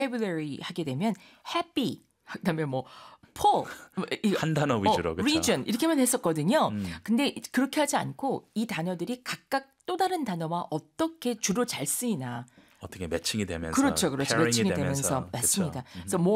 vocabulary 하게 되면 happy, 그다음에 뭐 Paul, 한 단어 위주로 그렇죠. region 이렇게만 했었거든요. 근데 그렇게 하지 않고 이 단어들이 각각 또 다른 단어와 어떻게 주로 잘 쓰이나 어떻게 매칭이 되면서 그렇죠. pairing이 매칭이 되면서 되면서 맞습니다. 그렇죠. 그래서